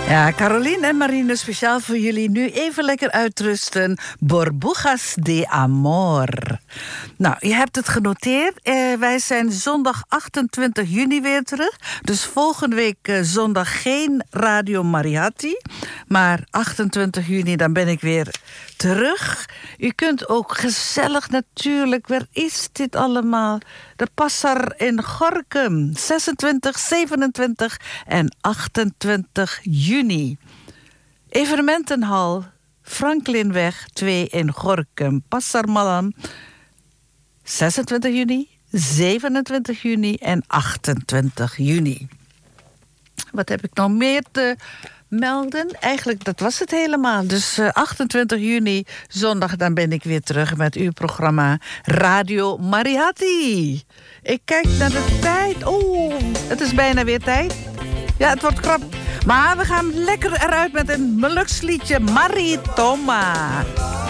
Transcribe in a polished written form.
Ja, Caroline en Marine, speciaal voor jullie nu even lekker uitrusten. Burbujas de Amor. Nou, je hebt het genoteerd. Wij zijn zondag 28 juni weer terug. Dus volgende week zondag geen Radio Mariatti. Maar 28 juni, dan ben ik weer terug. U kunt ook gezellig natuurlijk. Waar is dit allemaal? De Passar in Gorinchem. 26, 27 en 28 juni. Evenementenhal Franklinweg 2 in Gorinchem. Passar Malam. 26 juni, 27 juni en 28 juni. Wat heb ik nog meer te melden? Eigenlijk, dat was het helemaal. Dus 28 juni, zondag, dan ben ik weer terug met uw programma Radio Mariatti. Ik kijk naar de tijd. Oh, het is bijna weer tijd. Ja, het wordt krap. Maar we gaan lekker eruit met een Molukse liedje. Maritoma.